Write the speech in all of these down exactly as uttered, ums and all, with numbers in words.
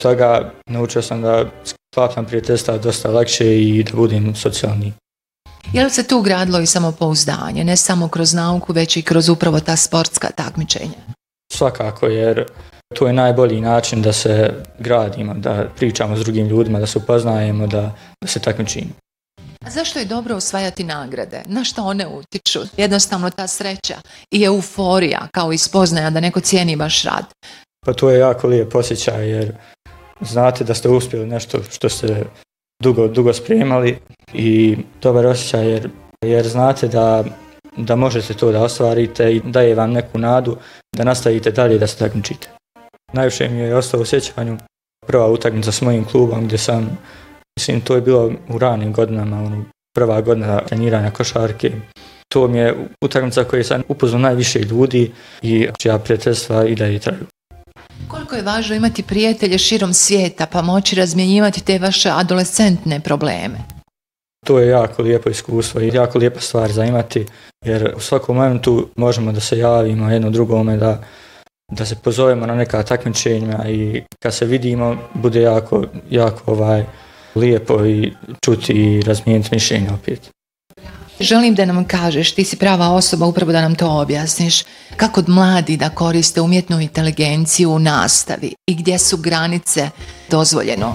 toga naučio sam da sklapam prijateljstva dosta lakše i da budem socijalni. Je li se tu gradilo i samopouzdanje, ne samo kroz nauku, već i kroz upravo ta sportska takmičenja? Svakako, jer to je najbolji način da se gradimo, da pričamo s drugim ljudima, da se upoznajemo, da, da se takmičimo. A zašto je dobro osvajati nagrade? Na što one utiču? Jednostavno ta sreća i euforija, kao i spoznaja da neko cijeni vaš rad. Pa to je jako lijep osjećaj, jer znate da ste uspjeli nešto što ste dugo, dugo spremali i dobar osjećaj jer, jer znate da, da možete to da ostvarite i daje vam neku nadu da nastavite dalje da se takmičite. Najviše mi je ostalo u sjećanju prva utakmica s mojim klubom gdje sam, mislim to je bilo u ranim godinama, ono, prva godina treniranja košarke. To mi je utakmica koju sam upoznao najviše ljudi i čija prijateljstva i dalje traju. Koliko je važno imati prijatelje širom svijeta pa moći razmjenjivati te vaše adolescentne probleme? To je jako lijepo iskustvo i jako lijepa stvar za imati, jer u svakom momentu možemo da se javimo jedno drugome, da, da se pozovemo na neka takmičenja i kad se vidimo bude jako, jako ovaj, lijepo i čuti i razmijeniti mišljenja opet. Želim da nam kažeš, ti si prava osoba upravo da nam to objasniš, kako mladi da koriste umjetnu inteligenciju u nastavi i gdje su granice dozvoljeno?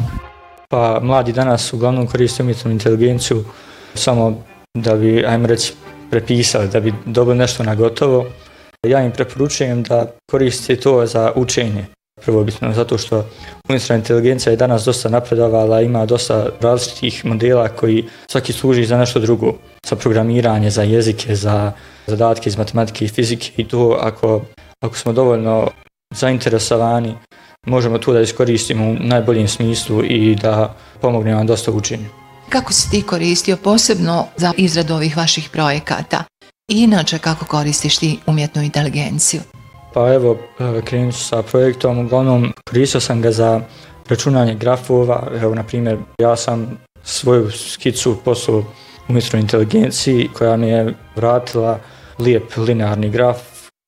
Pa mladi danas uglavnom koriste umjetnu inteligenciju samo da bi, ajmo reći, prepisali, da bi dobili nešto na gotovo. Ja im preporučujem da koriste to za učenje. Prvobitno, zato što umjetna inteligencija je danas dosta napredovala, ima dosta različitih modela koji svaki služi za nešto drugo, za programiranje, za jezike, za zadatke iz matematike i fizike i to ako, ako smo dovoljno zainteresovani, možemo to da iskoristimo u najboljem smislu i da pomognemo vam dosta u učenju. Kako si ti koristio posebno za izradu ovih vaših projekata? I inače kako koristiš ti umjetnu inteligenciju? Pa evo, krenut ću sa projektom, uglavnom koristio sam ga za računanje grafova. Evo, na primjer, ja sam svoju skicu poslao umjetnoj inteligenciji koja mi je vratila lijep linearni graf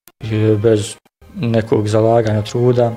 bez nekog zalaganja truda.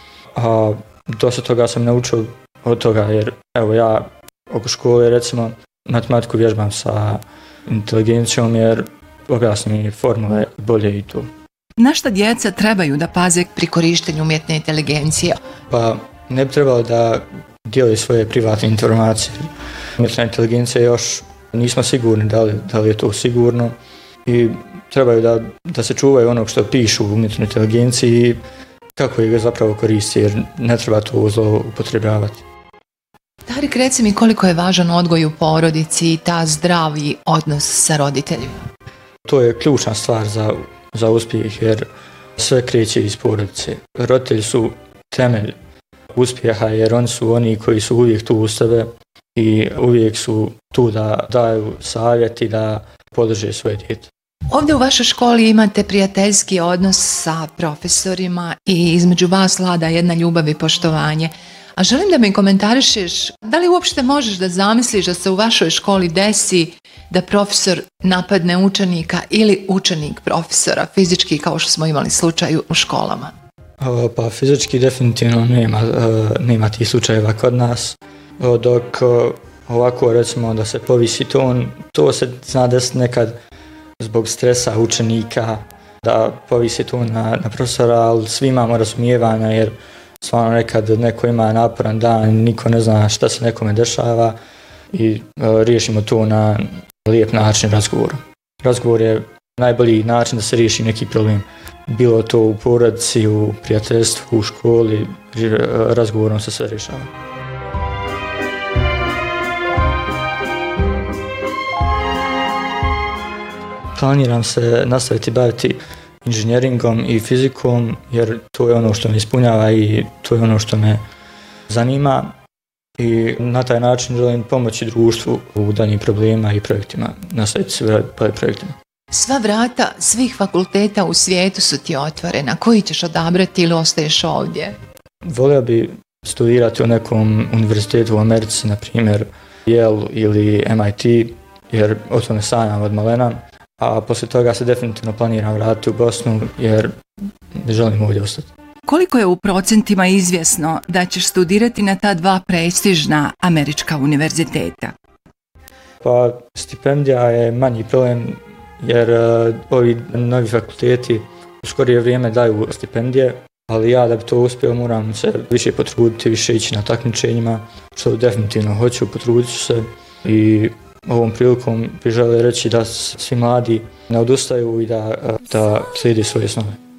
A dosta toga sam naučio od toga jer evo ja oko škole recimo matematiku vježbam sa inteligencijom jer objasni mi formule bolje i to. Na šta djeca trebaju da paze pri korištenju umjetne inteligencije? Pa ne bi trebalo da dijeli svoje privatne informacije. Umjetna inteligencija još nismo sigurni da li, da li je to sigurno i trebaju da, da se čuvaju onog što pišu u umjetnoj inteligenciji i kako je ga zapravo koristi jer ne treba to zloupotrebljavati. Tarik, reci mi koliko je važan odgoj u porodici i ta zdravi odnos sa roditeljima? To je ključna stvar za, za uspjeh jer sve kreće iz porodice. Roditelji su temelj uspjeha jer oni su oni koji su uvijek tu uz tebe i uvijek su tu da daju savjet i da podrže svoje dijete. Ovdje u vašoj školi imate prijateljski odnos sa profesorima i između vas vlada jedna ljubav i poštovanje. A želim da mi komentarišeš, da li uopšte možeš da zamisliš da se u vašoj školi desi da profesor napadne učenika ili učenik profesora, fizički kao što smo imali slučaj u školama? Pa fizički definitivno nema, nema tih slučajeva kod nas, dok ovako recimo da se povisi ton, to se zna desiti nekad zbog stresa učenika, da povisi ton na, na profesora, ali svi imamo razumijevanja jer stvarno nekad neko ima naporan dan, niko ne zna šta se nekome dešava i uh, riješimo to na lijep način razgovorom. Razgovor je najbolji način da se riješi neki problem. Bilo to u porodici, u prijateljstvu, u školi, razgovorom se sve rješava. Planiram se nastaviti baviti inženjeringom i fizikom jer to je ono što me ispunjava i to je ono što me zanima i na taj način želim pomoći društvu u daljnjim problemima i projektima, nastaviti se baviti projektima. Sva vrata svih fakulteta u svijetu su ti otvorena. Koji ćeš odabrati ili ostaješ ovdje? Volio bi studirati u nekom univerzitetu u Americi, na primjer Yale ili M I T, jer o tome sanjam od malena. A poslije toga se definitivno planiram vratiti u Bosnu jer želim ovdje ostati. koliko je u procentima izvjesno da ćeš studirati na ta dva prestižna američka univerziteta? Pa stipendija je manji problem jer uh, ovi novi fakulteti u skorije vrijeme daju stipendije, ali ja da bi to uspio moram se više potruditi, više ići na takmičenjima, što definitivno hoću, potrudit ću se i ovom prilikom bih želio reći da svi mladi ne odustaju i da, da slijedi svoje snove.